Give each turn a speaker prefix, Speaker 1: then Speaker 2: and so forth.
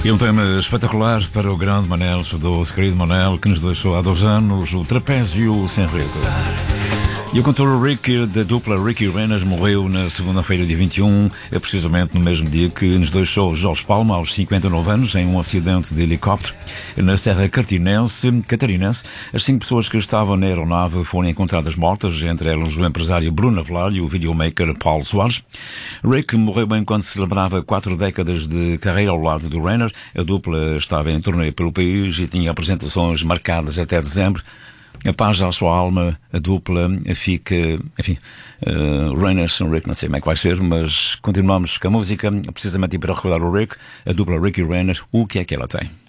Speaker 1: E um tema espetacular para o grande Manel, o querido Manel, que nos deixou há 2 anos, o Trapézio Sem Rede. E o cantor Rick, da dupla Ricky Renner, morreu na segunda-feira, dia 21, precisamente no mesmo dia que nos deixou Jorge Palma, aos 59 anos, em um acidente de helicóptero na Serra Catarinense. As 5 pessoas que estavam na aeronave foram encontradas mortas, entre elas o empresário Bruno Avelar e o videomaker Paulo Soares. Rick morreu enquanto celebrava 4 décadas de carreira ao lado do Renner. A dupla estava em turnê pelo país e tinha apresentações marcadas até dezembro. A paz à sua alma, a dupla fica, enfim, Renner sem Rick, não sei como é que vai ser, mas continuamos com a música, precisamente para recordar o Rick, a dupla Ricky Renner, o que é que ela tem?